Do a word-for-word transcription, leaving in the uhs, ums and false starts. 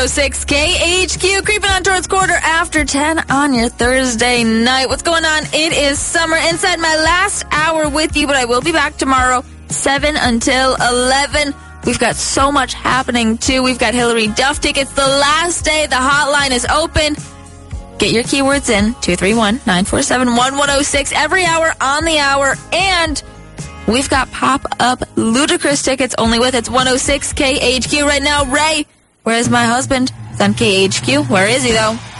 six K H Q, creeping on towards quarter after ten on your Thursday night. What's going on? It is summer inside my last hour with you, but I will be back tomorrow, seven until eleven. We've got so much happening, too. We've got Hillary Duff tickets. The last day, the hotline is open. Get your keywords in, two three one, nine four seven, one one oh six, every hour on the hour. And we've got pop-up Ludacris tickets only with it's one oh six K H Q right now. Ray, where is my husband? It's on K H Q. Where is he, though?